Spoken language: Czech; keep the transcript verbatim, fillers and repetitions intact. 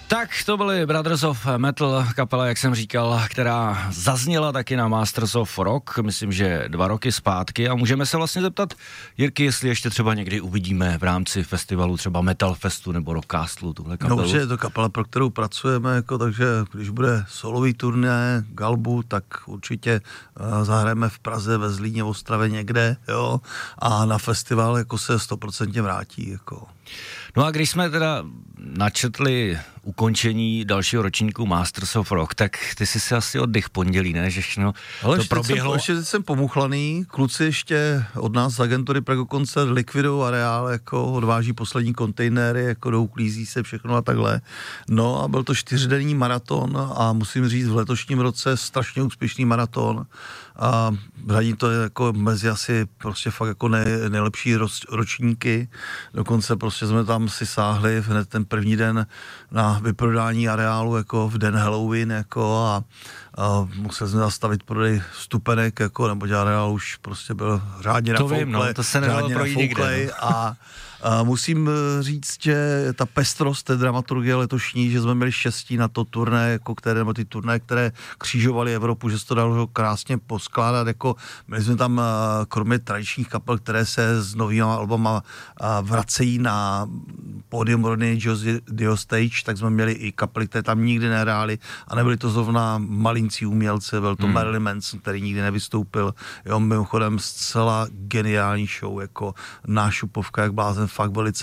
Tak to byly Brothers of Metal, kapela, jak jsem říkal, která zazněla taky na Masters of Rock, myslím, že dva roky zpátky, a můžeme se vlastně zeptat Jirky, jestli ještě třeba někdy uvidíme v rámci festivalu třeba Metal Festu nebo Rockcastlu tuhle kapelu. No určitě je to kapela, pro kterou pracujeme, jako, takže když bude solový turné Galbu, tak určitě uh, zahrajeme v Praze, ve Zlíně, v Ostravě někde, jo, a na festival jako se stoprocentně vrátí, jako. No a když jsme teda načetli ukončení dalšího ročníku Masters of Rock, tak ty jsi si asi oddych pondělí, ne? Že všechno ale to proběhlo. Ale ještě jsem pomuchlaný, kluci ještě od nás z agentury Prego Koncert likvidují areál, jako odváží poslední kontejnery, jako douklízí se všechno a takhle. No a byl to čtyřdenní maraton a musím říct, v letošním roce strašně úspěšný maraton a řadí to jako mezi asi prostě fakt jako nej, nejlepší roz, ročníky. Dokonce prostě jsme tam si sáhli hned ten první den na vyprodání areálu jako v den Halloween jako a, a museli jsme zastavit prodej vstupenek jako, nebo areál už prostě byl řádně to nafouklej, vím, no, to se nedalo projít nikde, no. a A musím říct, že ta pestrost té dramaturgie letošní, že jsme měli štěstí na to turné, jako které, nebo ty turné, které křížovaly Evropu, že se to dalo krásně poskládat, jako měli jsme tam kromě tradičních kapel, které se s novými albama vracejí na pódium Rodney Dio Stage, tak jsme měli i kapely, které tam nikdy nehrály a nebyli to zrovna malincí umělci, byl to hmm. Marilyn Manson, který nikdy nevystoupil, jo, mimochodem zcela geniální show, jako nášupovka, jak blázen, fakt velice